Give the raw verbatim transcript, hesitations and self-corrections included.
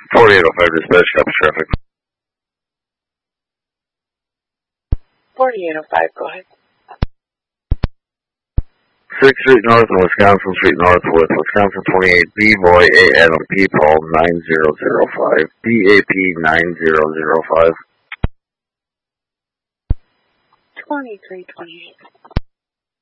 forty-eight oh five dispatch, copy traffic. forty-eight oh five, go ahead. sixth Street North and Wisconsin Street North with Wisconsin twenty-eight, B Boy, A Adam, P Paul nine zero zero five, B A P nine zero zero five. twenty-three twenty-eight.